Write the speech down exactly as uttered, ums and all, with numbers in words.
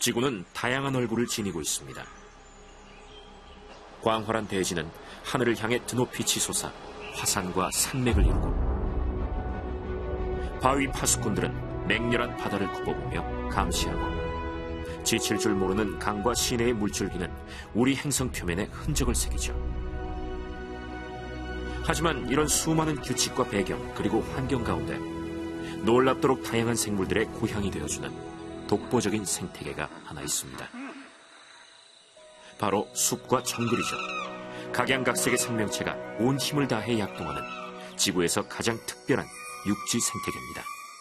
지구는 다양한 얼굴을 지니고 있습니다. 광활한 대지는 하늘을 향해 드높이 치솟아 화산과 산맥을 이루고, 바위 파수꾼들은 맹렬한 바다를 굽어보며 감시하고, 지칠 줄 모르는 강과 시내의 물줄기는 우리 행성 표면에 흔적을 새기죠. 하지만 이런 수많은 규칙과 배경 그리고 환경 가운데 놀랍도록 다양한 생물들의 고향이 되어주는 독보적인 생태계가 하나 있습니다. 바로 숲과 정글이죠. 각양각색의 생명체가 온 힘을 다해 약동하는 지구에서 가장 특별한 육지 생태계입니다.